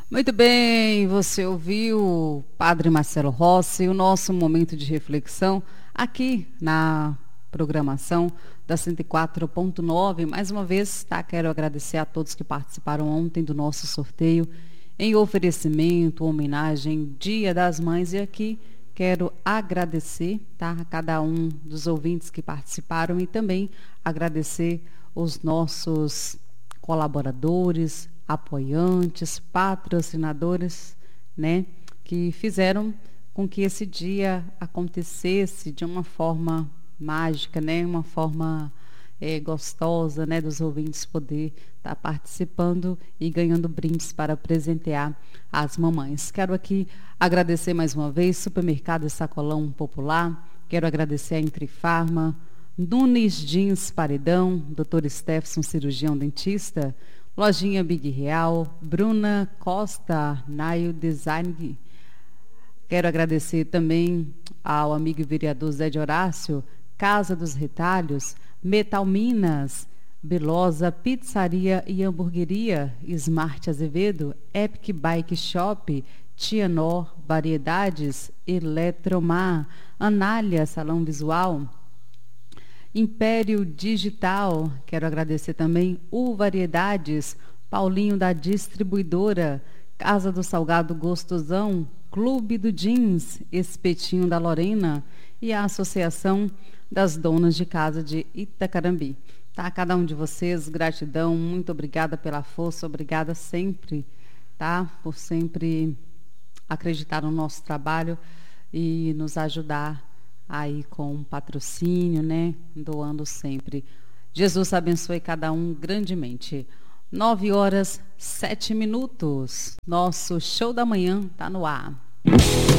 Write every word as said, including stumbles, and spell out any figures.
Muito bem, você ouviu o Padre Marcelo Rossi, o nosso momento de reflexão aqui na programação da cento e quatro ponto nove. Mais uma vez, tá? Quero agradecer a todos que participaram ontem do nosso sorteio em oferecimento, homenagem, Dia das Mães. E aqui quero agradecer, tá, a cada um dos ouvintes que participaram e também agradecer os nossos colaboradores, apoiantes, patrocinadores, né, que fizeram com que esse dia acontecesse de uma forma mágica, né, uma forma é, gostosa, né, dos ouvintes poder estar tá participando e ganhando brindes para presentear as mamães. Quero aqui agradecer mais uma vez Supermercado Sacolão Popular, quero agradecer a Intrifarma, Nunes Jeans Paredão, doutor Stefson, cirurgião dentista, Lojinha Big Real, Bruna Costa, Nail Design. Quero agradecer também ao amigo vereador Zé de Horácio, Casa dos Retalhos, Metal Minas, Belosa Pizzaria e Hamburgueria, Smart Azevedo, Epic Bike Shop, Tianor Variedades, Eletromar, Anália Salão Visual, Império Digital, quero agradecer também U Variedades, Paulinho da Distribuidora, Casa do Salgado Gostosão, Clube do Jeans, Espetinho da Lorena e a Associação das Donas de Casa de Itacarambi. Tá? Cada um de vocês, gratidão, muito obrigada pela força, obrigada sempre, tá? Por sempre acreditar no nosso trabalho e nos ajudar aí com patrocínio, né? Doando sempre. Jesus abençoe cada um grandemente. Nove horas, sete minutos. Nosso show da manhã tá no ar.